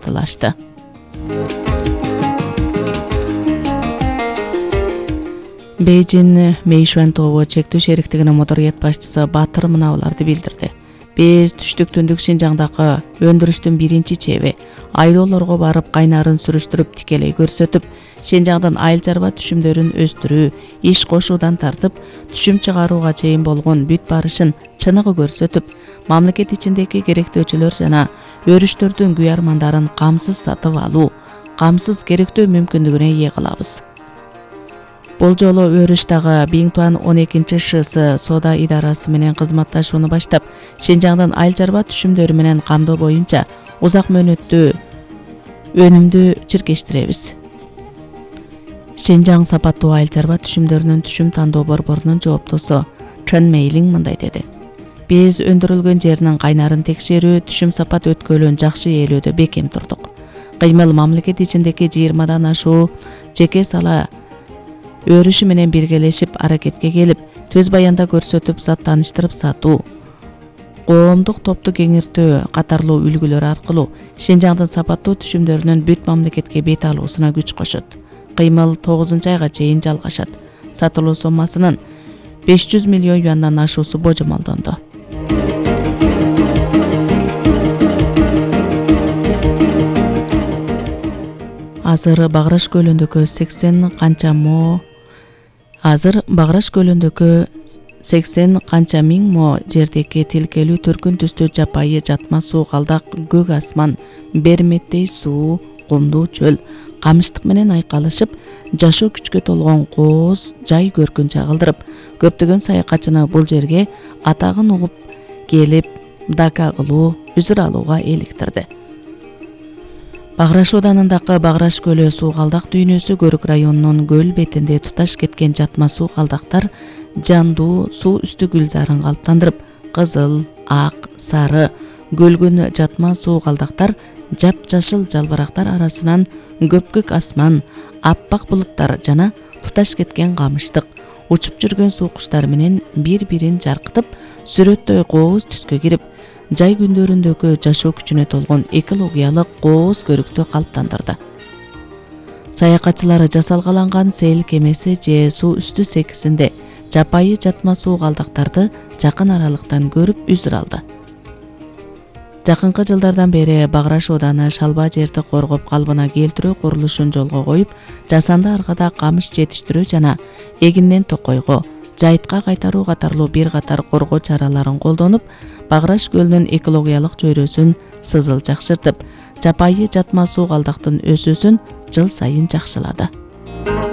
дадылашты. Бейжин Мэйшуан тобу чектүү шериктигинин модерият башчысы Батыр мынауларды билдирди. Биз түштүк түндүк Шинжаңдагы өндүрүштүн биринчи чеби айдоолорго барып кайнарын сүрүштүрүп тикелей көрсөтүп, Шинжаңдын айыл чарба түшүмдөрүн өстүрүү, иш кошуудан тартып, түшүм чыгарууга чейин болгон бүт барышын чыныгы көрсөтүп, мамлекет ичиндеги керектөөчүлөр жана өрүштөрдүн күйармандарын камсыз сатып алуу, камсыз керектөө мүмкүндүгүнө ээ кылабыз. Бул жолу Өрүштагы Биңтуан 12-ШС соода идарасы менен кызматташууну баштап, Шинжаңдын айыл чарба түшүмдөрү менен камдоо боюнча узак мөөнөттүү өнүмдү чиркештиребиз. Шинжаң сапаттуу айыл чарба түшүмдөрүнүн түшүм тандоо борборунун жооптосу Чын Мейлиң мындай деди. Биз өндүрүлгөн жеринин кайнарын текшерүү, түшүм сапат өткөлүн жакшы ээлөөдө бекем турдук. Кыймыл мамлекет ичиндеги 20дан ашуу жеке сала өрүшү менен биргелешип аракетке келип, төз баянда көрсөтүп, зат тааныштырып сатуу, коомдук топту кеңиртүү катарлуу үлгүлөр аркылуу Шинжаңдын сапаттуу түшүмдөрүнүн бүт мамлекетке бет алуусуна күч кошот. Кыймыл 9-айга чейин жалгашат. Сатылуу соммасынын 500 миллион юандан ашуусу божомолдонду. Азыр Баграш көлүндөгү 80 канча миң мо жердеги тилкелүү түркүн түстүү жапайы жатма суу калдак, көк асман, берметтей суу, кумдуу чөл, камыштык менен айкалышып, жашоо күчкө толгон кооз жай көркүн чагылдырып, көптөгөн саякатчыны бул жерге атагын угуп келип, дака кылуу, үзүр алууга эликтирди. Баграш оданындагы Баграш көлү суу калдак дүйнөсү Көрүк районунун көл бетинде туташ кеткен жатма суу калдактар жандуу суу үстү гүлзарын калыптандырып, кызыл, ак, сары, көлгүн жатма суу калдактар жапжашыл жалбырактар арасынан көпкөк асман, аппак булуттар жана туташ кеткен камыштык, учуп жүргөн суу куштар менен бири-бирин жаркытып, сүрөттөй кооз түскө кирип, жай күндөрүндөгү жашоо күчүнө толгон экологиялык кооз көрүктү калыптандырды. Саякатчылар жасалгаланган сейл кемеси же суу үстү секисинде жапайы жатма суу калдактарды жакын аралыктан көрүп үзүр алды. Жакынкы жылдардан бери Баграш ооданы шалба жерди коргоп калыбына келтирүү курулушун жолго коюп, жасанды аргада камыш жетиштирүү жана эгинден токойго, жайытка кайтаруу катарлуу бир катар коргоо чараларын колдонуп, Баграш көлүнүн экологиялык чөйрөсүн сызыл жакшыртып, жапайы жатма суу калдактын өсүүсүн жыл сайын жакшылады.